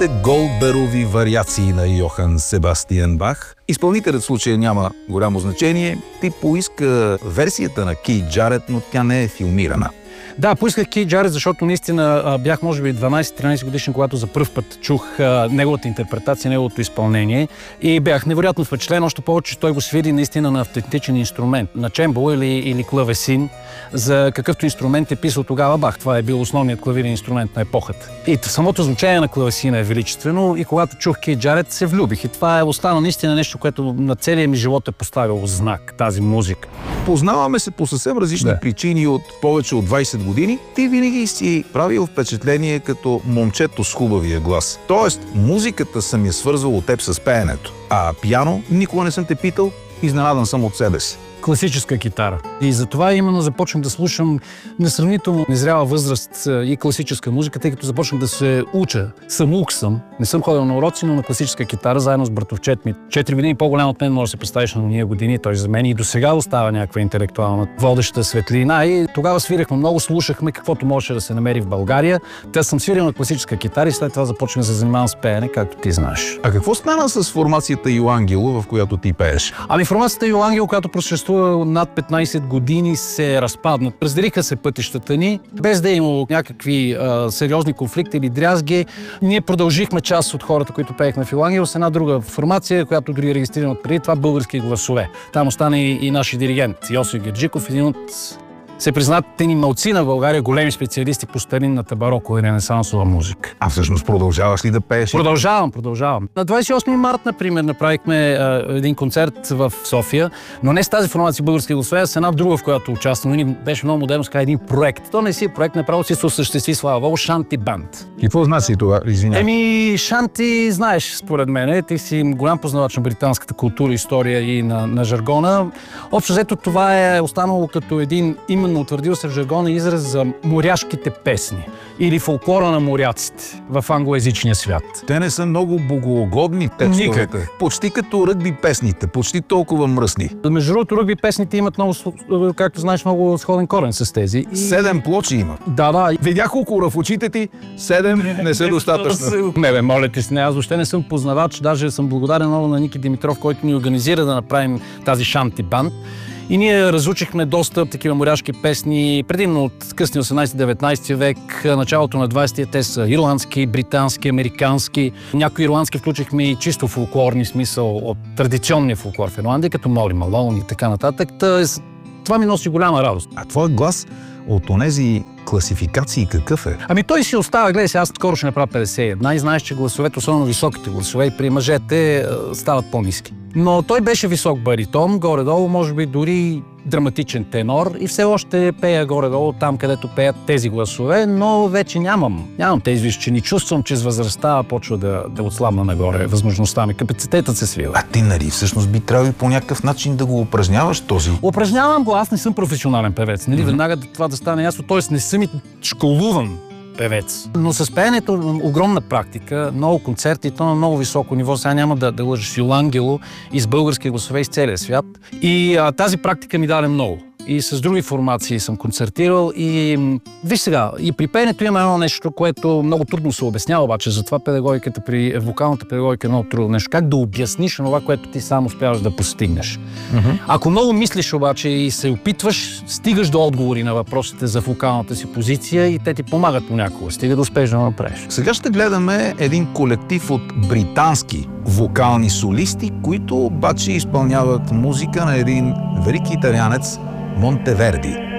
Голдберови вариации на Йохан Себастиан Бах. Изпълнителят в случая няма голямо значение. Ти поиска версията на Кейт Джарет, но тя не е филмирана. Да, поисках Кейт Джарет, защото наистина бях може би 12-13 годишен, когато за пръв път чух неговата интерпретация, неговото изпълнение и бях невероятно впечатлен, още повече, че той го свири наистина на автентичен инструмент, на чембо или клавесин, за какъвто инструмент е писал тогава Бах. Това е бил основният клавирен инструмент на епохата. И самото звучание на клавесина е величествено и когато чух Кейт Джарет, се влюбих. И това е остана наистина нещо, което на целия ми живот е поставило знак, тази музика. Познаваме се по съвсем различни причини от повече от 20 години. Ти винаги си правил впечатление като момчето с хубавия глас. Тоест, музиката съм я свързвал от теб с пеенето. А пиано никога не съм те питал, изненадан съм от себе си. Класическа китара. И затова именно започнах да слушам на сравнително незряла възраст и класическа музика, тъй като започнах да се уча. Самоук съм. Не съм ходил на уроци, но на класическа китара, заедно с братовчет ми. 4 години по-голям от мен, може да се представиш на уния години. Той за мен и до сега остава някаква интелектуална водеща светлина. И тогава свирахме много, слушахме каквото можеше да се намери в България. Та съм свирил на класическа китара и след това започнах да се занимавам с пеене, както ти знаеш. А какво стана с формацията Йоангело, в която ти пееш? Ами формацията Йоангело, която просъществува над 15 години, се разпаднат. Разделиха се пътищата ни, без да е имало някакви сериозни конфликти или дрязги. Ние продължихме част от хората, които пеехме в Йоангело, с една друга формация, която дори е регистрирана преди това, Български гласове. Там остана и нашия диригент Йосиф Герджиков, един от всепризнатите ни малци на България, големи специалисти по старинната бароко и ренесансова музика. А всъщност продължаваш ли да пееш? Продължавам. На 28 март, например, направихме един концерт в София, но не с тази формация Български гласове, а с една друга, в която участвам. И беше много модерно, ска един проект. То не си е проект, направо си се осъществи, слава Богу, Шанти Банд. И какво значи това? Извинявай. Шанти, знаеш, според мен, ти си голям познавач на британската култура, история и на жаргона. Общо взето това е останало като един именно утвърдил се в жаргона израз за моряшките песни или фолклора на моряците в англоязичния свят. Те не са много богоугодни текстовете. Почти като ръгби песните, почти толкова мръсни. Между другото, ръгби песните имат много, както знаеш, много сходен корен с тези. 7 плочи има. Да. Видях около в очите ти, 7 не са достатъчно. Не, моля ти се, аз въобще не съм познавач, даже съм благодарен много на Ники Димитров, който ни организира да направим тази Шанти Банд. И ние разучихме доста такива моряшки песни, предимно от късни 18-19 век, началото на 20-тия. Те са ирландски, британски, американски. Някои ирландски включихме и чисто фолклорни смисъл от традиционния фолклор в Ирландия, като Моли Малон и така нататък. Това ми носи голяма радост. А твоят глас от онези класификации какъв е? Ами той си остава, гледай, аз скоро ще направя 51 и знаеш, че гласовете, особено високите гласове и при мъжете, стават по-ниски. Но той беше висок баритон, горе-долу, може би дори драматичен тенор и все още пея горе-долу там, където пеят тези гласове, но вече нямам тези височини. Чувствам, че с възрастта почва да отслабна нагоре възможността ми. Капацитетът се свива. А ти, нали, всъщност би трябвало по някакъв начин да го упражняваш този? Упражнявам го, аз не съм професионален певец. Нали, веднага това да стане ясно, т.е. не съм и школуван певец. Но с пеенето огромна практика, много концерти, то на много високо ниво. Сега няма да лъжа с Йоангело и с български гласове из целия свят. И тази практика ми даде много. И с други формации съм концертирал и виж сега, и при пеенето има едно нещо, което много трудно се обяснява, обаче затова педагогиката при вокалната педагогика е много трудно нещо. Как да обясниш това, което ти сам успяваш да постигнеш. Ако много мислиш обаче и се опитваш, стигаш до отговори на въпросите за вокалната си позиция и те ти помагат понякога. Стига да успееш да направиш. Сега ще гледаме един колектив от британски вокални солисти, които обаче изпълняват музика на един велик италианец Монтеверди.